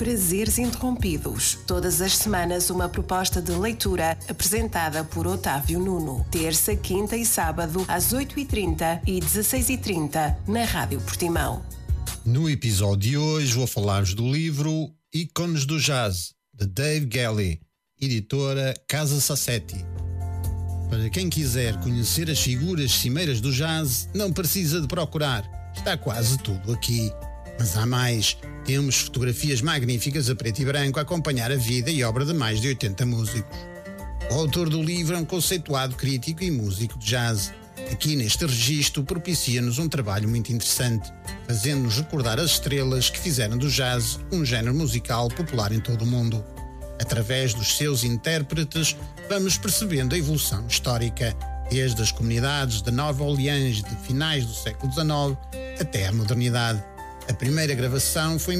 Prazeres Interrompidos. Todas as semanas uma proposta de leitura apresentada por Otávio Nuno. Terça, quinta e sábado às 8h30 e 16h30 na Rádio Portimão. No episódio de hoje vou falar-vos do livro Ícones do Jazz, de Dave Galley, editora Casa Sassetti. Para quem quiser conhecer as figuras cimeiras do jazz, não precisa de procurar. Está quase tudo aqui. Mas há mais. Temos fotografias magníficas a preto e branco a acompanhar a vida e obra de mais de 80 músicos. O autor do livro é um conceituado crítico e músico de jazz. Aqui neste registro propicia-nos um trabalho muito interessante, fazendo-nos recordar as estrelas que fizeram do jazz um género musical popular em todo o mundo. Através dos seus intérpretes, vamos percebendo a evolução histórica, desde as comunidades de Nova Orleans de finais do século XIX até à modernidade. A primeira gravação foi em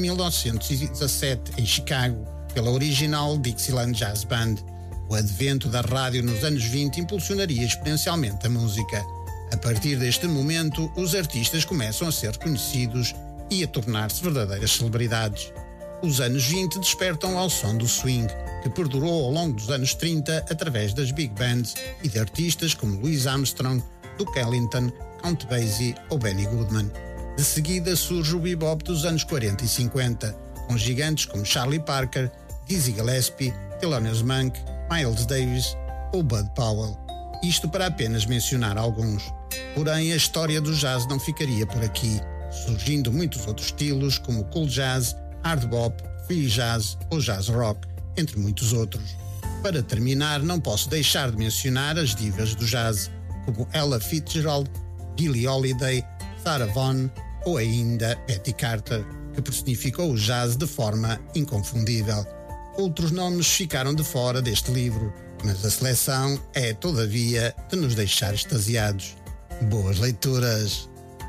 1917, em Chicago, pela original Dixieland Jazz Band. O advento da rádio nos anos 20 impulsionaria exponencialmente a música. A partir deste momento, os artistas começam a ser reconhecidos e a tornar-se verdadeiras celebridades. Os anos 20 despertam ao som do swing, que perdurou ao longo dos anos 30 através das big bands e de artistas como Louis Armstrong, Duke Ellington, Count Basie ou Benny Goodman. De seguida surge o bebop dos anos 40 e 50, com gigantes como Charlie Parker, Dizzy Gillespie, Thelonious Monk, Miles Davis ou Bud Powell. Isto para apenas mencionar alguns. Porém, a história do jazz não ficaria por aqui, surgindo muitos outros estilos como cool jazz, hard bop, free jazz ou jazz rock, entre muitos outros. Para terminar, não posso deixar de mencionar as divas do jazz, como Ella Fitzgerald, Billie Holiday, Sarah Vaughan ou ainda Betty Carter, que personificou o jazz de forma inconfundível. Outros nomes ficaram de fora deste livro, mas a seleção é, todavia, de nos deixar extasiados. Boas leituras!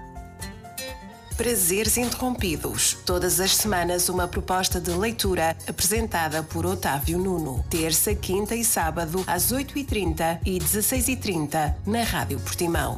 Prazeres Interrompidos. Todas as semanas uma proposta de leitura apresentada por Otávio Nuno. Terça, quinta e sábado às 8h30 e 16h30 na Rádio Portimão.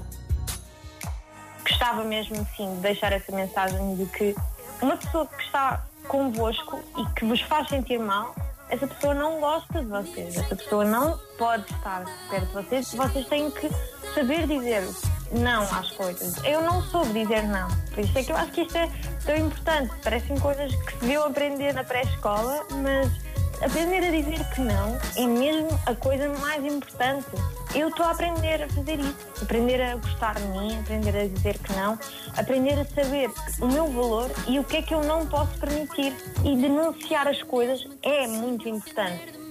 Gostava mesmo, sim, de deixar essa mensagem de que uma pessoa que está convosco e que vos faz sentir mal, essa pessoa não gosta de vocês, essa pessoa não pode estar perto de vocês. Vocês têm que saber dizer não às coisas. Eu não soube dizer não, por isso é que eu acho que isto é tão importante. Parecem coisas que se deviam aprender na pré-escola, mas aprender a dizer que não é mesmo a coisa mais importante. Eu estou a aprender a fazer isso, aprender a gostar de mim, aprender a dizer que não, aprender a saber o meu valor e o que é que eu não posso permitir. E denunciar as coisas é muito importante.